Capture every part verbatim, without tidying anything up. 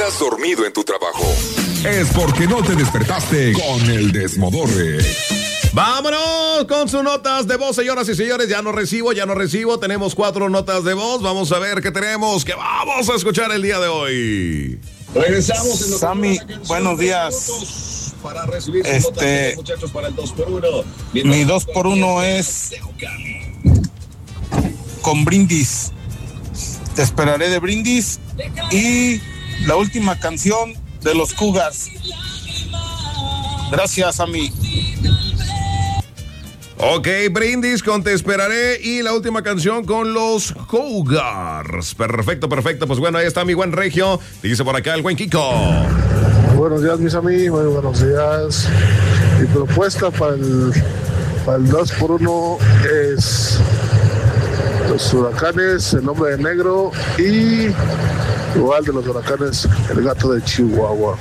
estás dormido en tu trabajo, es porque no te despertaste con el desmodorre. Vámonos con sus notas de voz, señoras y señores. Ya no recibo, ya no recibo. Tenemos cuatro notas de voz. Vamos a ver qué tenemos, que vamos a escuchar el día de hoy. Regresamos en Sammy, buenos días. Para recibir este, notas, muchachos, para el dos por uno. Mi dos por uno es con Brindis. Te esperaré de Brindis. Y la última canción de los Cougars. Gracias, Sammy. Ok, Brindis con Te Esperaré y la última canción con los Cougars. Perfecto, perfecto. Pues bueno, ahí está mi buen Regio. Dice por acá el buen Kiko. Buenos días, mis amigos. Muy buenos días. Mi propuesta para el, para el dos por uno es los Huracanes, El Hombre de Negro y igual de los Huracanes, El Gato de Chihuahua.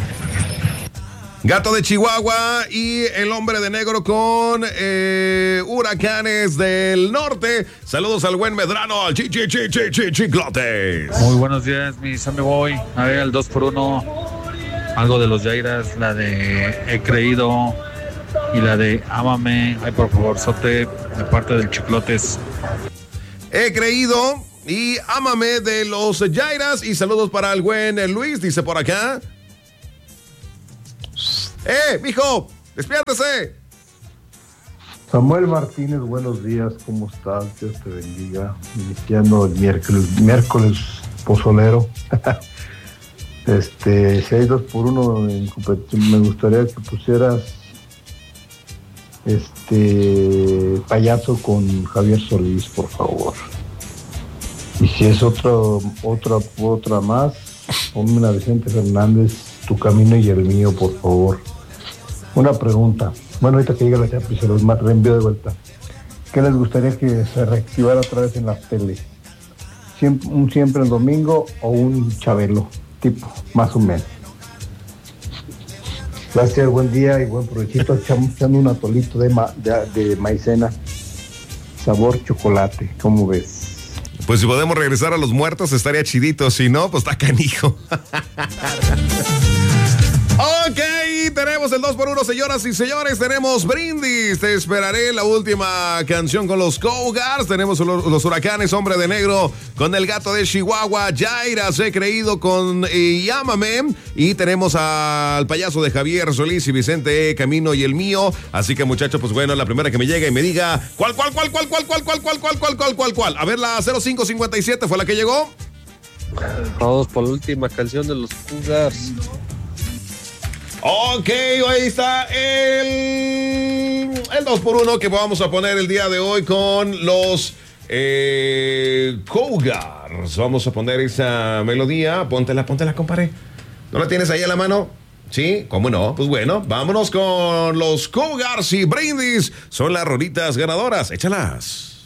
Gato de Chihuahua y El Hombre de Negro con eh, Huracanes del Norte. Saludos al buen Medrano, al chi, chi, chi, chi, chi, Chiclotes. Muy buenos días, mi Sammy Boy. A ver, el dos por uno. Algo de los Jairas, la de He Creído y la de Ámame. Ay, por favor, Sote, de parte del Chiclotes. He Creído y Ámame de los Jairas. Y saludos para el buen Luis, dice por acá. ¡Eh, mijo! ¡Despiértese! Samuel Martínez, buenos días, ¿cómo estás? Dios te bendiga. Iniciando el miércoles, miércoles pozolero. este, si hay dos por uno en competición, me gustaría que pusieras este Payaso con Javier Solís, por favor. Y si es otro, otra, otra más, ponme a Vicente Fernández, Tu Camino y el Mío, por favor. Una pregunta. Bueno, ahorita que llegue la Chapi, se los reenvío de vuelta. ¿Qué les gustaría que se reactivara otra vez en la tele? ¿Siempre, un siempre el domingo o un Chabelo? Tipo, más o menos. Gracias, buen día y buen provechito. Echando un atolito de, ma, de, de maicena. Sabor chocolate, ¿cómo ves? Pues si podemos regresar a los muertos estaría chidito. Si no, pues está canijo. Ok, tenemos el dos por uno, señoras y señores. Tenemos Brindis, Te Esperaré, la última canción con los Cougars. Tenemos los, los Huracanes, Hombre de Negro con El Gato de Chihuahua, Jairas, He Creído con eh, Llámame. Y tenemos al Payaso de Javier Solís y Vicente Camino y el Mío. Así que, muchachos, pues bueno, la primera que me llega y me diga ¿Cuál, cuál, cuál, cuál, cuál, cuál, cuál, cuál, cuál, cuál, cuál, cuál, cuál? A ver, la cero cinco cincuenta y siete fue la que llegó. Vamos por la última canción de los Cougars. Ok, ahí está el, el dos por uno que vamos a poner el día de hoy con los eh, Cougars. Vamos a poner esa melodía. Póntela, póntela, compadre. ¿No la tienes ahí a la mano? ¿Sí? ¿Cómo no? Pues bueno, vámonos con los Cougars y Brindis. Son las rolitas ganadoras. Échalas.